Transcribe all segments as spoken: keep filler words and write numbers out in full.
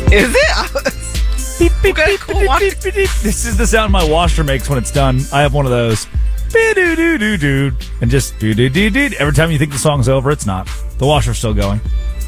Is it? Beep, beep, Okay, beep, cool. beep, Watch beep, beep, beep. This is the sound my washer makes when it's done. I have one of those. Be-do-do-do-do. And just do-do-do-do. Every time you think the song's over, it's not. The washer's still going.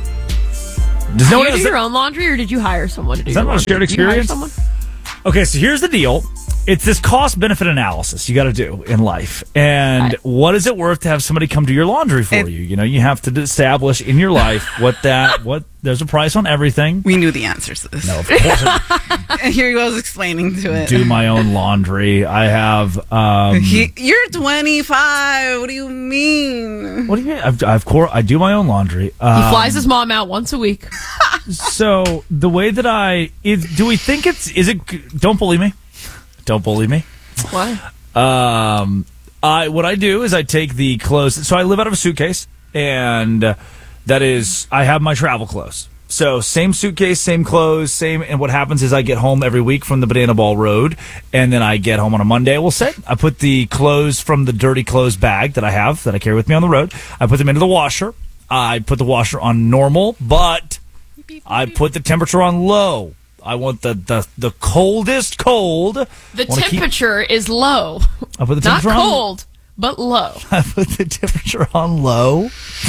Does Do no one you do else- your own laundry, or did you hire someone to do Is that your not a laundry? shared Do you hire experience? someone? Okay, so here's the deal. It's this cost-benefit analysis you got to do in life. And Right. what is it worth to have somebody come do your laundry for It- you? You know, you have to establish in your life what that, what, there's a price on everything. We knew the answers to this. No, of course I And here he was explaining to it. do my own laundry. I have, um, He, you're twenty-five. What do you mean? what do you mean? I've, I've cor- I do my own laundry. He Um, flies his mom out once a week. So the way that I, is, do we think it's, is it, don't bully me. Don't bully me. Why? Um, I what I do is I take the clothes. So I live out of a suitcase, and uh, that is I have my travel clothes. So same suitcase, same clothes, same. And what happens is I get home every week from the Banana Ball Road, and then I get home on a Monday. We'll say I put the clothes from the dirty clothes bag that I have that I carry with me on the road. I put them into the washer. I put the washer on normal, but I put the temperature on low. I want the, the, the coldest cold. The Wanna keep- temperature is low. I put the Not temperature on cold, but low. I put the temperature on low,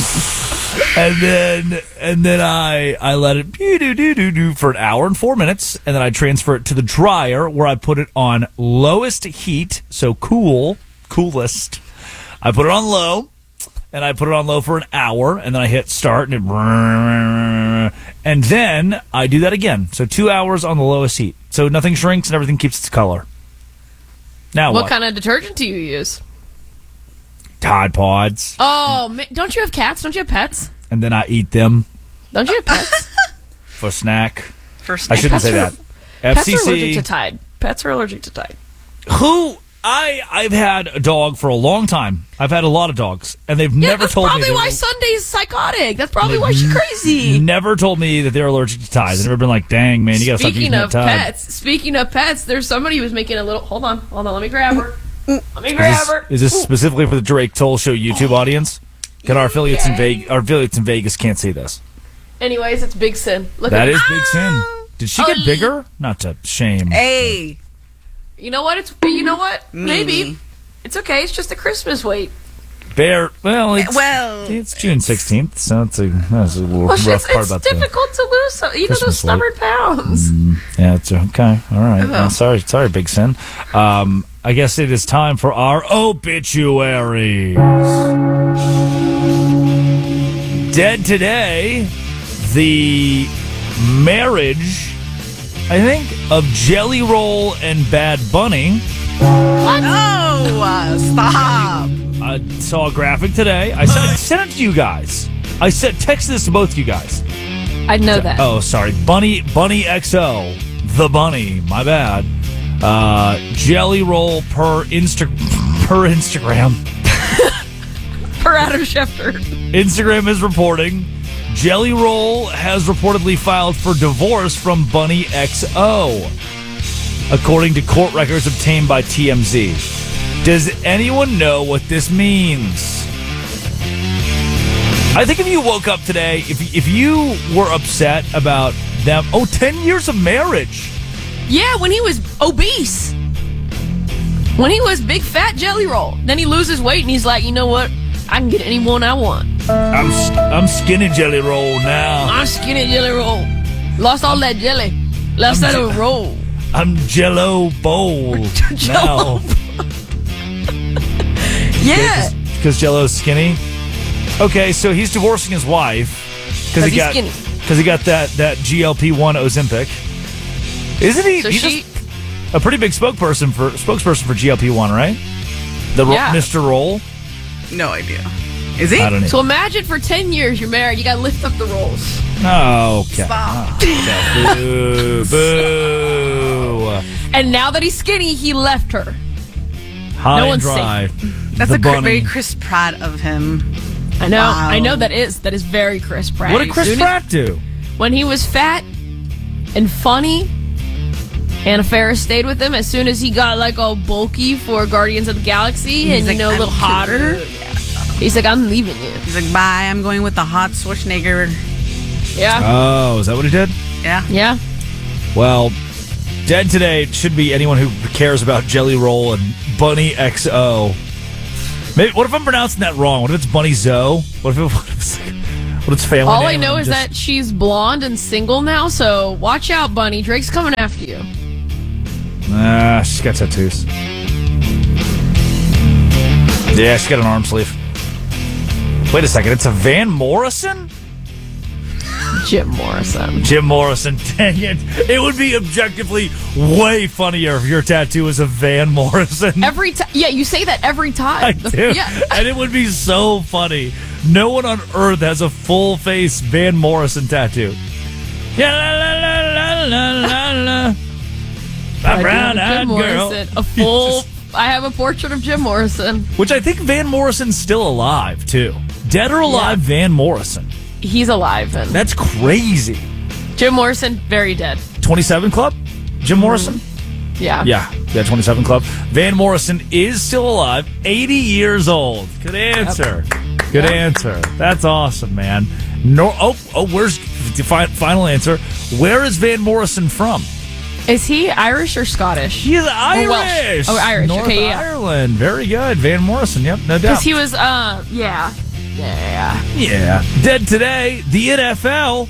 and then and then I I let it do do do do do for an hour and four minutes, and then I transfer it to the dryer where I put it on lowest heat, so cool, coolest. I put it on low, and I put it on low for an hour, and then I hit start, and it, and then I do that again. So two hours on the lowest heat, so nothing shrinks and everything keeps its color. Now What what? kind of detergent do you use? Tide Pods. Oh, ma- don't you have cats? Don't you have pets? And then I eat them Don't you have pets? for snack. First I shouldn't Pets say are- that. Pets are allergic F C C. to Tide. Pets are allergic to Tide. Who I I've had a dog for a long time. I've had a lot of dogs, and they've Yeah, never that's told me. probably they why were- Sunday's psychotic. That's probably why she's crazy. Never told me that they're allergic to Tide. They've never been like, "Dang man, you gotta stop using Speaking that of Tide." pets, speaking of pets, there's somebody who was making a little. Hold on, hold on. Let me grab her. Let me Is grab this, her. is this specifically for the Drake Toll Show YouTube audience? Because our affiliates in Vegas, our affiliates in Vegas can't see this. Anyways, it's Big Sin. Look That at is Big Sin. Did she get Oh, bigger? Not to shame. Hey. You know what? It's you know what? Maybe Me. it's okay. It's just a Christmas weight. Bear. Well, it's, Well, it's June sixteenth, so it's a, that's a little Well, rough it's, part it's about the. difficult to lose. So, you know Christmas those stubborn pounds. Yeah, it's okay. All right. Oh. Uh, sorry, sorry, Big Sin. Um, I guess it is time for our obituaries. Dead today, the marriage, I think, of Jelly Roll and Bad Bunny. no, uh, stop. I saw a graphic today. I sent, I sent it to you guys. I said text this to both of you guys. I know that. Oh, sorry. Bunny Bunny X O. The Bunny. My bad. Uh, Jelly Roll per Insta per Instagram. Per Adam Schefter. Instagram is reporting Jelly Roll has reportedly filed for divorce from Bunny X O, according to court records obtained by T M Z. Does anyone know what this means? I think if you woke up today, if if you were upset about them, oh, ten years of marriage. Yeah, when he was obese. When he was big fat Jelly Roll. Then he loses weight and he's like, you know what? I can get anyone I want. I'm I'm skinny Jelly Roll now. I'm skinny Jelly Roll. Lost all that jelly. Left I'm side Je- of a roll. I'm Jello Bowl Jell-O. now. Yeah. Because Jello's skinny. Okay, so he's divorcing his wife because he he's got skinny. because he got that that G L P one Ozempic. Isn't he? So he's she- just a pretty big spokesperson for spokesperson for G L P one, right? The ro- Yeah. Mister Roll. No idea. Is he? I don't know. So imagine for ten years you're married, you gotta lift up the rolls. Oh, okay. Stop. Okay. Boo, boo. And now that he's skinny, he left her. High No and one's dry. That's The a cr- bunny. very Chris Pratt of him. I know, Wow. I know that is that is very Chris Pratt. What did Chris Soon as- Pratt do? When he was fat and funny, Anna Faris stayed with him. As soon as he got like all bulky for Guardians of the Galaxy and He's you like, know a "I'm little too hotter, good." Yeah. he's like, I'm leaving you. He's like, bye, I'm going with the hot Schwarzenegger. Yeah, Oh, is that what he did? Yeah. yeah. Well, dead today should be anyone who cares about Jelly Roll and Bunny X O. Maybe, what if I'm pronouncing that wrong? What if it's Bunny Zoe? What if, it, what if it's, what if it's family All I name know and is just- that she's blonde and single now, so watch out, Bunny. Drake's coming after you. Ah, she's got tattoos. Yeah, she's got an arm sleeve. Wait a second, it's a Van Morrison? Jim Morrison. Jim Morrison, dang it. It would be objectively way funnier if your tattoo was a Van Morrison. Every time. Yeah, you say that every time. I do. Yeah. And it would be so funny. No one on earth has a full face Van Morrison tattoo. Yeah, la la la la la la la. I A do brown have eyed Jim girl. Morrison. A full. I have a portrait of Jim Morrison. Which I think Van Morrison's still alive, too. Dead or alive, Yeah. Van Morrison. He's alive. And That's crazy. Jim Morrison, very dead. twenty-seven Club? Jim Morrison? Yeah. Yeah, yeah, twenty-seven Club. Van Morrison is still alive, eighty years old. Good answer. Good Yep. answer. That's awesome, man. No, oh, oh, where's the fi- final answer? Where is Van Morrison from? Is he Irish or Scottish? He is Irish. Welsh. Oh, Irish. North Okay, yeah. Ireland. Very good. Van Morrison. Yep, no doubt. Because he was, uh, yeah. Yeah. Yeah. Dead today, the N F L.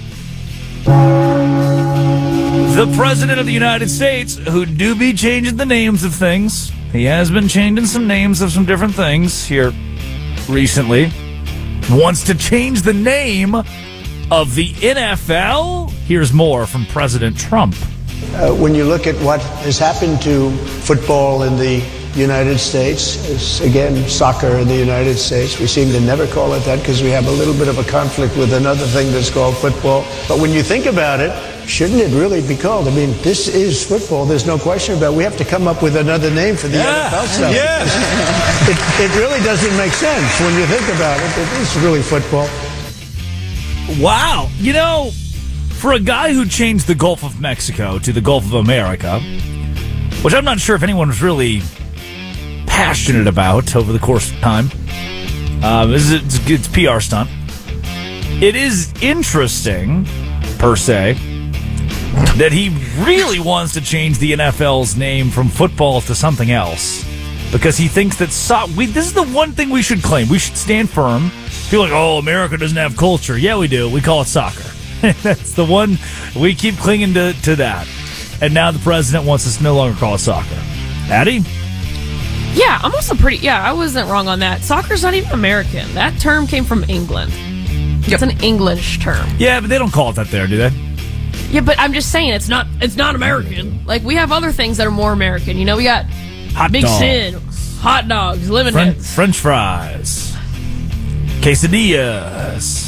The President of the United States, who do be changing the names of things. He has been changing some names of some different things here recently. Wants to change the name of the N F L. Here's more from President Trump. Uh, when you look at what has happened to football in the United States, it's, again, soccer in the United States, we seem to never call it that because we have a little bit of a conflict with another thing that's called football. But when you think about it, shouldn't it really be called? I mean, this is football. There's no question about it. We have to come up with another name for the Yeah, N F L stuff. yeah. It, it really doesn't make sense when you think about it. It is really football. Wow. You know, for a guy who changed the Gulf of Mexico to the Gulf of America, which I'm not sure if anyone was really passionate about over the course of time, um, it's, it's, it's a P R stunt. It is interesting, per se, that he really wants to change the N F L's name from football to something else because he thinks that so- we, this is the one thing we should claim. We should stand firm. Feel like, oh, America doesn't have culture. Yeah, we do. We call it soccer. That's the one we keep clinging to, to that. And now the president wants us to no longer call it soccer. Addie? Yeah, I'm also pretty. Yeah, I wasn't wrong on that. Soccer's not even American. That term came from England. It's an English term. Yeah, but they don't call it that there, do they? Yeah, but I'm just saying it's not. It's not American. Like we have other things that are more American. You know, we got Hot Big dogs. Sin, hot dogs, lemon Fren- heads. French fries. Quesadillas.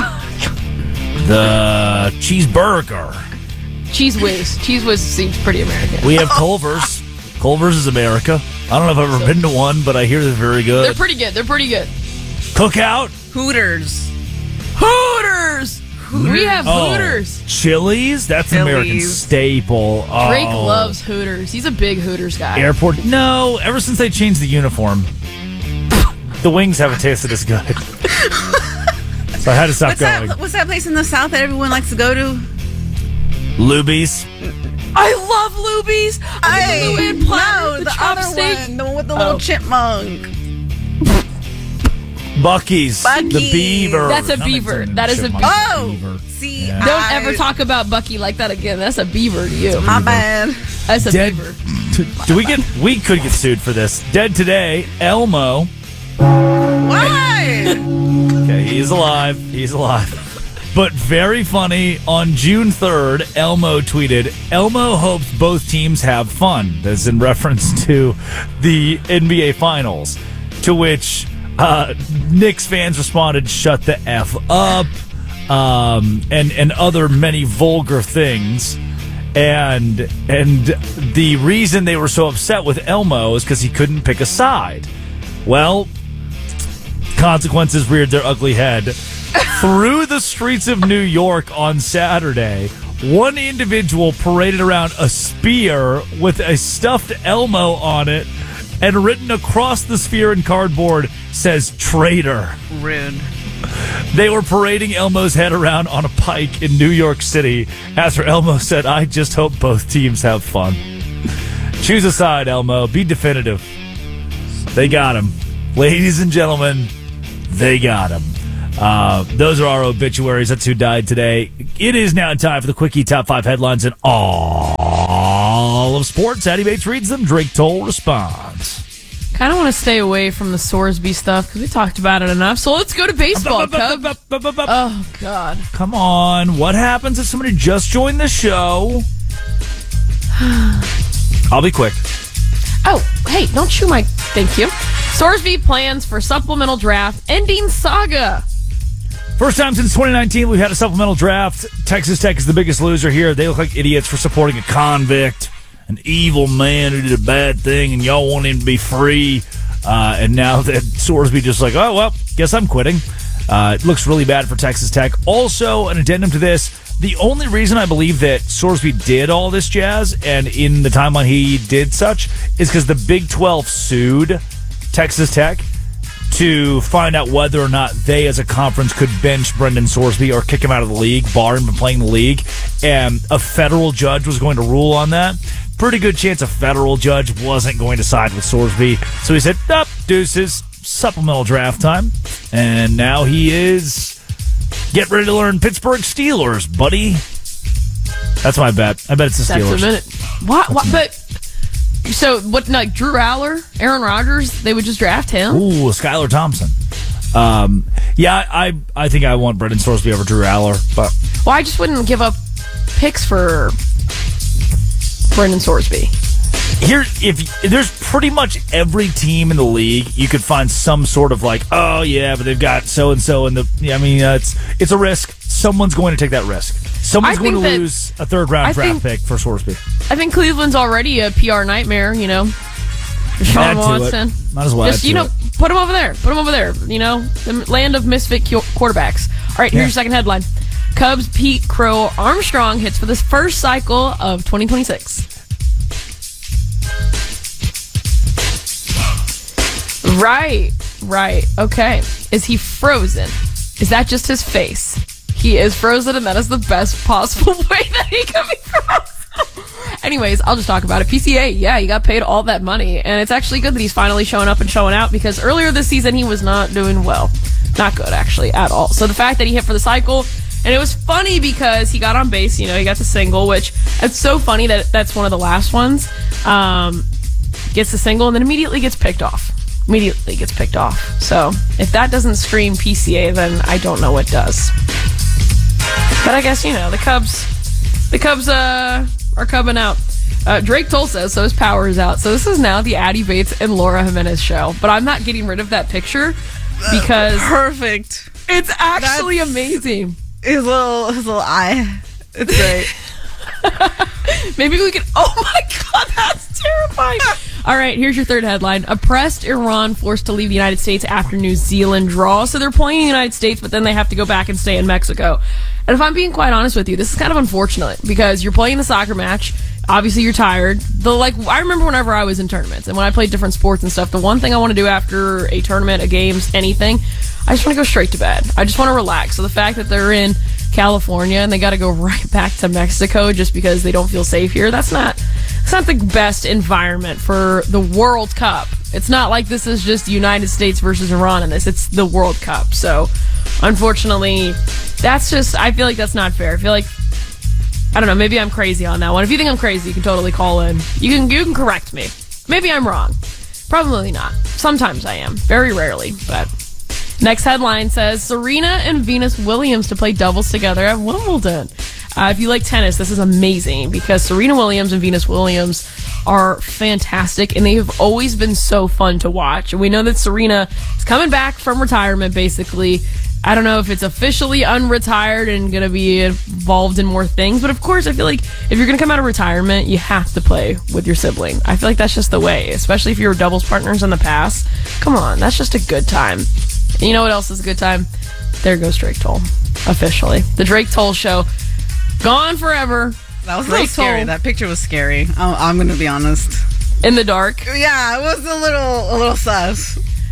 The cheeseburger. Cheese Whiz. Cheese Whiz seems pretty American. We have Culver's. Culver's is America. I don't know if I've ever been to one, but I hear they're very They're good. pretty good. They're pretty good. Cookout. Hooters. Hooters. We have Oh, Hooters. Chili's. That's an American Chili's. staple. Oh. Drake loves Hooters. He's a big Hooters guy. Airport. No, ever since they changed the uniform, the wings haven't tasted as good. So I had to stop What's going. that? What's that place in the South that everyone likes to go to? Luby's. I love Luby's. I Hey, the Luann platter, no, the, the chop other steak. one, the one with the Oh. little chipmunk. Buc-ee's. The Buc-ee's. beaver. That's a Not beaver. exactly That is a chipmunk, beaver. Oh, beaver. see, Yeah. Don't I- ever talk about Bucky like that again. That's a beaver to you. My bad. That's a Dead. beaver. Do we get? We could get sued for this. Dead today. Elmo. Why? Okay, he's alive. He's alive. But very funny, on June third, Elmo tweeted, Elmo hopes both teams have fun. That's in reference to the N B A Finals. To which uh, Knicks fans responded, shut the F up, um, and, and other many vulgar things. And and the reason they were so upset with Elmo is because he couldn't pick a side. Well, consequences reared their ugly head. Through the streets of New York on Saturday, one individual paraded around a spear with a stuffed Elmo on it, and written across the sphere in cardboard says traitor. Rude. They were parading Elmo's head around on a pike in New York City after Elmo said, "I just hope both teams have fun." Choose a side, Elmo. Be definitive. They got him. Ladies and gentlemen, they got him. Uh, those are our obituaries. That's who died today. It is now time for the Quickie Top five headlines in all of sports. Addie Bates reads them. Drake Toll responds. Kind of want to stay away from the Sorsby stuff because we talked about it enough. So let's go to baseball, Cub. Oh, God. Come on. What happens if somebody just joined the show? I'll be quick. Oh, hey, don't chew my... Thank you. Sorsby plans for supplemental draft ending saga. First time since twenty nineteen we've had a supplemental draft. Texas Tech is the biggest loser here. They look like idiots for supporting a convict, an evil man who did a bad thing, and y'all want him to be free. Uh, and now that Sorsby just like, oh, well, guess I'm quitting. Uh, it looks really bad for Texas Tech. Also, an addendum to this, the only reason I believe that Sorsby did all this jazz, and in the timeline he did such, is because the Big twelve sued Texas Tech to find out whether or not they as a conference could bench Brendan Sorsby or kick him out of the league, bar him from playing the league. And a federal judge was going to rule on that. Pretty good chance a federal judge wasn't going to side with Sorsby. So he said, up, deuces, supplemental draft time. And now he is... Get ready to learn Pittsburgh Steelers, buddy. That's my bet. I bet it's the Steelers. That's a minute. What? what but... So, what, like Drew Aller, Aaron Rodgers, they would just draft him? Ooh, Skylar Thompson. Um, yeah, I I think I want Brendan Sorsby over Drew Aller. But well, I just wouldn't give up picks for Brendan Sorsby. Here, if there's pretty much every team in the league, you could find some sort of like, oh yeah, but they've got so and so, and the. Yeah, I mean, uh, it's it's a risk. Someone's going to take that risk. Someone's going to lose a third round I draft think, pick for Sorsby. I think Cleveland's already a P R nightmare. You know, Deshaun Watson. Might as well. Just you know, it. put him over there. Put him over there. You know, the land of misfit quarterbacks. All right, here's yeah. your second headline. Cubs Pete Crow Armstrong hits for the first cycle of twenty twenty-six. Right, right. Okay. Is he frozen? Is that just his face? He is frozen, and that is the best possible way that he can be frozen. Anyways, I'll just talk about it. P C A, yeah, he got paid all that money, and it's actually good that he's finally showing up and showing out because earlier this season he was not doing well. Not good, actually, at all. So the fact that he hit for the cycle, and it was funny because he got on base, you know, he got the single, which it's so funny that that's one of the last ones. Um, gets the single and then immediately gets picked off. Immediately gets picked off. So if that doesn't scream P C A, then I don't know what does. But I guess, you know, the Cubs, the Cubs uh, are cubbing out. Uh, Drake Toll says, so his power is out. So this is now the Addie Bates and Laura Jimenez show. But I'm not getting rid of that picture because... Perfect. It's actually That's amazing. His little, his little eye. It's great. Maybe we could... Oh my God, that's terrifying. All right, here's your third headline. Oppressed Iran forced to leave the United States after New Zealand draw. So they're playing in the United States, but then they have to go back and stay in Mexico. And if I'm being quite honest with you, this is kind of unfortunate because you're playing the soccer match. Obviously, you're tired. The like, I remember whenever I was in tournaments and when I played different sports and stuff, the one thing I want to do after a tournament, a games, anything, I just want to go straight to bed. I just want to relax. So the fact that they're in California and they got to go right back to Mexico just because they don't feel safe here, that's not... It's not the best environment for the World Cup. It's not like this is just United States versus Iran in this. It's the World Cup. So, unfortunately, that's just, I feel like that's not fair. I feel like, I don't know, maybe I'm crazy on that one. If you think I'm crazy, you can totally call in. You can, you can correct me. Maybe I'm wrong. Probably not. Sometimes I am. Very rarely, but... Next headline says, Serena and Venus Williams to play doubles together at Wimbledon. Uh, if you like tennis, this is amazing because Serena Williams and Venus Williams are fantastic, and they have always been so fun to watch. And we know that Serena is coming back from retirement, basically. I don't know if it's officially unretired and going to be involved in more things, but of course, I feel like if you're going to come out of retirement, you have to play with your sibling. I feel like that's just the way, especially if you were doubles partners in the past. Come on, that's just a good time. And you know what else is a good time? There goes Drake Toll, officially. The Drake Toll Show. Gone forever. That was a Drake little scary. Toll. That picture was scary. I'm, I'm going to be honest. In the dark. Yeah, it was a little, a little sus.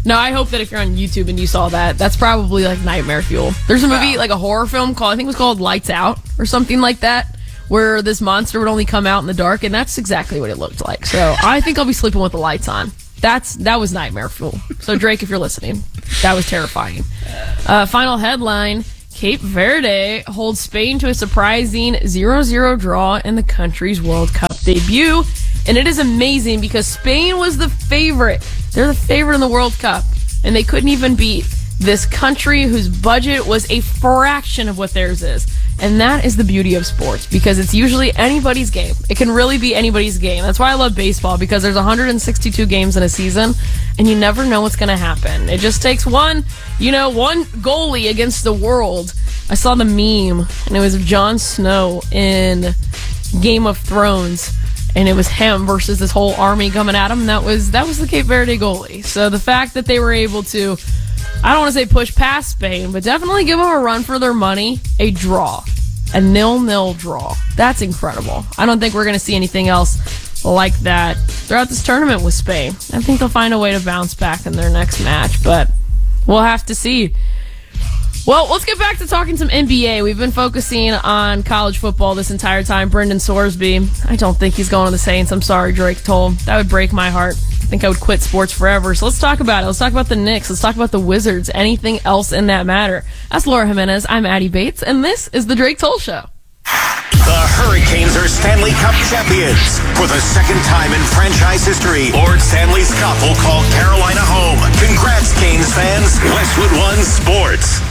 No, I hope that if you're on YouTube and you saw that, that's probably like nightmare fuel. There's a movie, like a horror film called, I think it was called Lights Out or something like that, where this monster would only come out in the dark, and that's exactly what it looked like. So I think I'll be sleeping with the lights on. That's That was nightmare fuel. So Drake, if you're listening, that was terrifying. Uh, final headline, Cape Verde holds Spain to a surprising zero zero draw in the country's World Cup debut. And it is amazing because Spain was the favorite. They're the favorite in the World Cup. And they couldn't even beat this country whose budget was a fraction of what theirs is. And that is the beauty of sports, because it's usually anybody's game. It can really be anybody's game. That's why I love baseball, because there's one hundred sixty-two games in a season, and you never know what's going to happen. It just takes one, you know, one goalie against the world. I saw the meme, and it was Jon Snow in Game of Thrones, and it was him versus this whole army coming at him. That was that was the Cape Verde goalie. So the fact that they were able to, I don't want to say push past Spain, but definitely give them a run for their money, a draw, a nil-nil draw. That's incredible. I don't think we're going to see anything else like that throughout this tournament with Spain. I think they'll find a way to bounce back in their next match, but we'll have to see. Well, let's get back to talking some N B A. We've been focusing on college football this entire time. Brendan Sorsby, I don't think he's going to the Saints. I'm sorry, Drake told. That would break my heart. I think I would quit sports forever. So let's talk about it. Let's talk about the Knicks. Let's talk about the Wizards. Anything else in that matter? That's Laura Jimenez. I'm Addie Bates, and this is the Drake Toll Show. The Hurricanes are Stanley Cup champions. For the second time in franchise history, Lord Stanley's Cup will call Carolina home. Congrats, Canes fans. Westwood One Sports.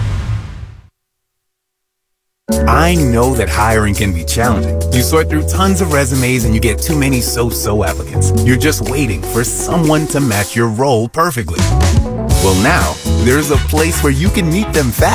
I know that hiring can be challenging. You sort through tons of resumes and you get too many so-so applicants. You're just waiting for someone to match your role perfectly. Well, now, there's a place where you can meet them fast.